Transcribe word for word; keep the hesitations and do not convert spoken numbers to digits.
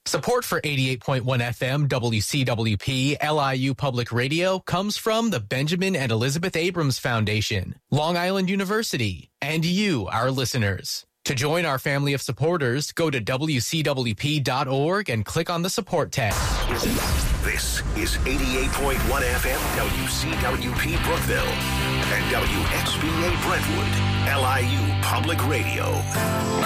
Support for eighty-eight point one F M W C W P L I U Public Radio comes from the Benjamin and Elizabeth Abrams Foundation, Long Island University, and you, our listeners. To join our family of supporters, go to W C W P dot org and click on the support tab. This is eighty-eight point one F M W C W P Brookville and W X B A Brentwood, L I U Public Radio.